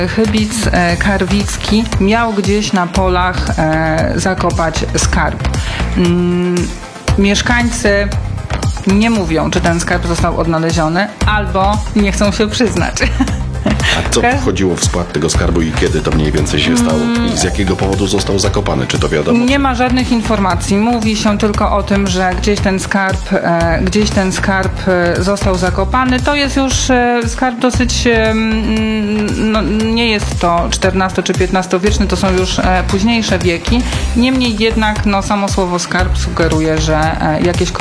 Chybic Karwicki miał gdzieś na polach zakopać skarb. Mieszkańcy nie mówią, czy ten skarb został odnaleziony, albo nie chcą się przyznać. A co wchodziło w skład tego skarbu i kiedy to mniej więcej się stało? I z jakiego powodu został zakopany? Czy to wiadomo? Nie ma żadnych informacji. Mówi się tylko o tym, że gdzieś ten skarb został zakopany. To jest już skarb dosyć, nie jest to XIV czy XV wieczny, to są już późniejsze wieki. Niemniej jednak samo słowo skarb sugeruje, że jakieś